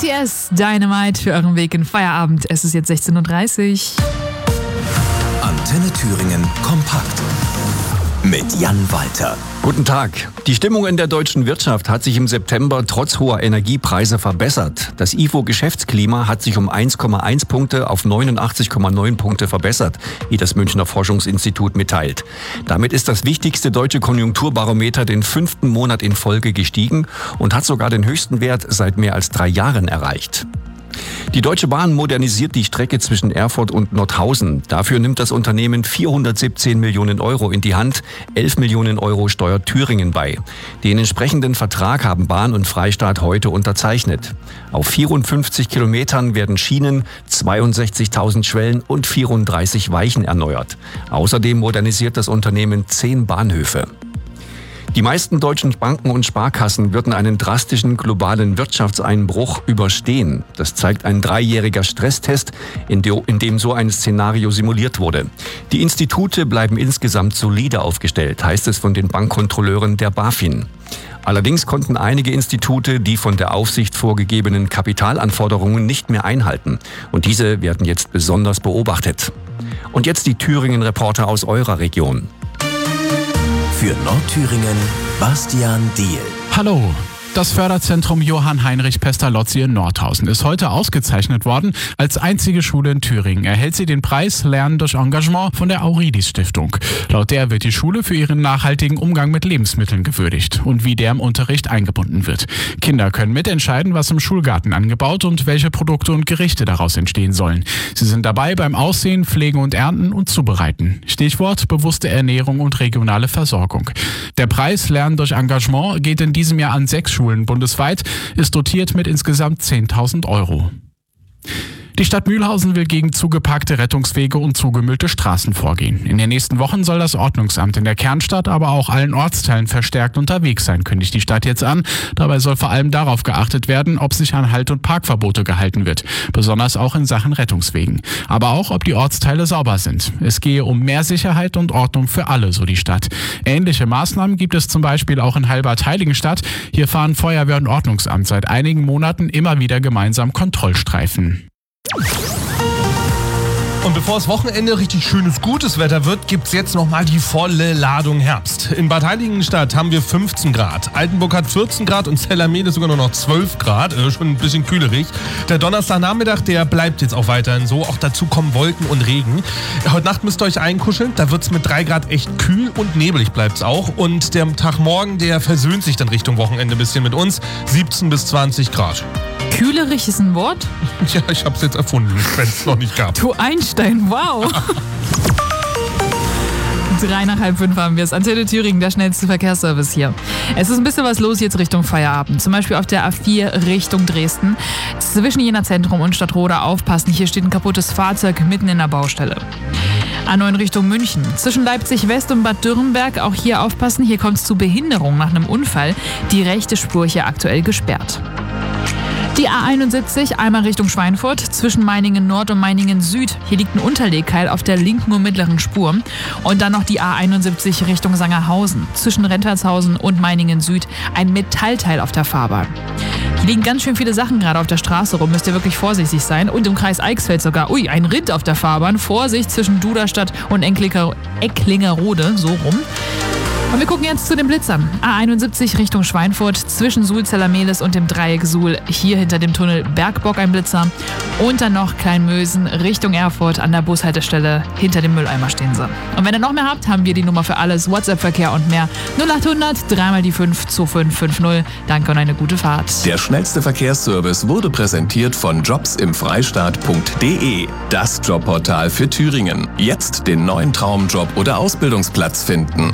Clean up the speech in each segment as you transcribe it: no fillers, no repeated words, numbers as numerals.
BTS Dynamite für euren Weg in Feierabend. Es ist jetzt 16:30 Uhr. Antenne Thüringen kompakt mit Jan Walter. Guten Tag. Die Stimmung in der deutschen Wirtschaft hat sich im September trotz hoher Energiepreise verbessert. Das IFO-Geschäftsklima hat sich um 1,1 Punkte auf 89,9 Punkte verbessert, wie das Münchner Forschungsinstitut mitteilt. Damit ist das wichtigste deutsche Konjunkturbarometer den 5. Monat in Folge gestiegen und hat sogar den höchsten Wert seit mehr als 3 Jahren erreicht. Die Deutsche Bahn modernisiert die Strecke zwischen Erfurt und Nordhausen. Dafür nimmt das Unternehmen 417 Millionen Euro in die Hand. 11 Millionen Euro steuert Thüringen bei. Den entsprechenden Vertrag haben Bahn und Freistaat heute unterzeichnet. Auf 54 Kilometern werden Schienen, 62.000 Schwellen und 34 Weichen erneuert. Außerdem modernisiert das Unternehmen 10 Bahnhöfe. Die meisten deutschen Banken und Sparkassen würden einen drastischen globalen Wirtschaftseinbruch überstehen. Das zeigt ein 3-jähriger Stresstest, in dem so ein Szenario simuliert wurde. Die Institute bleiben insgesamt solide aufgestellt, heißt es von den Bankkontrolleuren der BaFin. Allerdings konnten einige Institute die von der Aufsicht vorgegebenen Kapitalanforderungen nicht mehr einhalten. Und diese werden jetzt besonders beobachtet. Und jetzt die Thüringen-Reporter aus eurer Region. Für Nordthüringen, Bastian Diehl. Hallo. Das Förderzentrum Johann Heinrich Pestalozzi in Nordhausen ist heute ausgezeichnet worden. Als einzige Schule in Thüringen erhält sie den Preis Lernen durch Engagement von der Auridis Stiftung. Laut der wird die Schule für ihren nachhaltigen Umgang mit Lebensmitteln gewürdigt und wie der im Unterricht eingebunden wird. Kinder können mitentscheiden, was im Schulgarten angebaut und welche Produkte und Gerichte daraus entstehen sollen. Sie sind dabei beim Aussehen, Pflegen und Ernten und Zubereiten. Stichwort bewusste Ernährung und regionale Versorgung. Der Preis Lernen durch Engagement geht in diesem Jahr an 6 Schulen bundesweit, ist dotiert mit insgesamt 10.000 Euro. Die Stadt Mühlhausen will gegen zugeparkte Rettungswege und zugemüllte Straßen vorgehen. In den nächsten Wochen soll das Ordnungsamt in der Kernstadt, aber auch allen Ortsteilen verstärkt unterwegs sein, kündigt die Stadt jetzt an. Dabei soll vor allem darauf geachtet werden, ob sich an Halt- und Parkverbote gehalten wird, besonders auch in Sachen Rettungswegen. Aber auch, ob die Ortsteile sauber sind. Es gehe um mehr Sicherheit und Ordnung für alle, so die Stadt. Ähnliche Maßnahmen gibt es zum Beispiel auch in Halbert-Heiligenstadt. Hier fahren Feuerwehr und Ordnungsamt seit einigen Monaten immer wieder gemeinsam Kontrollstreifen. Und bevor das Wochenende richtig schönes, gutes Wetter wird, gibt's jetzt nochmal die volle Ladung Herbst. In Bad Heiligenstadt haben wir 15 Grad. Altenburg hat 14 Grad und Zellermede sogar nur noch 12 Grad. Schon ein bisschen kühlerig. Der Donnerstagnachmittag, der bleibt jetzt auch weiterhin so. Auch dazu kommen Wolken und Regen. Heute Nacht müsst ihr euch einkuscheln. Da wird's mit 3 Grad echt kühl und nebelig bleibt's auch. Und der Tag morgen, der versöhnt sich dann Richtung Wochenende ein bisschen mit uns. 17 bis 20 Grad. Kühlerig ist ein Wort? Ja, ich hab's jetzt erfunden, wenn es noch nicht gab. Du Einstein, wow. 4:03 haben wir es. Antenne Thüringen, der schnellste Verkehrsservice hier. Es ist ein bisschen was los jetzt Richtung Feierabend. Zum Beispiel auf der A4 Richtung Dresden. Zwischen Jena Zentrum und Stadtroda aufpassen. Hier steht ein kaputtes Fahrzeug mitten in der Baustelle. A9 Richtung München. Zwischen Leipzig West und Bad Dürrenberg. Auch hier aufpassen. Hier kommt es zu Behinderung nach einem Unfall. Die rechte Spur hier aktuell gesperrt. Die A71 einmal Richtung Schweinfurt, zwischen Meiningen Nord und Meiningen Süd. Hier liegt ein Unterlegkeil auf der linken und mittleren Spur. Und dann noch die A71 Richtung Sangerhausen, zwischen Rentertshausen und Meiningen Süd. Ein Metallteil auf der Fahrbahn. Hier liegen ganz schön viele Sachen gerade auf der Straße rum, müsst ihr wirklich vorsichtig sein. Und im Kreis Eichsfeld sogar, ein Rind auf der Fahrbahn. Vorsicht zwischen Duderstadt und Ecklingerode, so rum. Und wir gucken jetzt zu den Blitzern. A71 Richtung Schweinfurt, zwischen Suhl-Zellermehlis und dem Dreieck Suhl. Hier hinter dem Tunnel Bergbock ein Blitzer. Und dann noch Kleinmösen Richtung Erfurt an der Bushaltestelle. Hinter dem Mülleimer stehen sie. Und wenn ihr noch mehr habt, haben wir die Nummer für alles. WhatsApp-Verkehr und mehr. 0800 3 die 5 2550. Danke und eine gute Fahrt. Der schnellste Verkehrsservice wurde präsentiert von jobsimfreistaat.de. Das Jobportal für Thüringen. Jetzt den neuen Traumjob oder Ausbildungsplatz finden.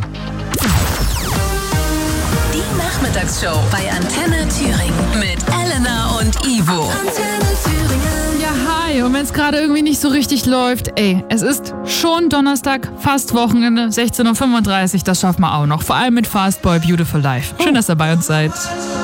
Die Nachmittagsshow bei Antenne Thüringen mit Elena und Ivo. Antenne Thüringen. Ja, hi. Und wenn es gerade irgendwie nicht so richtig läuft, es ist schon Donnerstag, fast Wochenende, 16:35 Uhr. Das schaffen wir auch noch. Vor allem mit Fastboy Beautiful Life. Schön, dass ihr bei uns seid.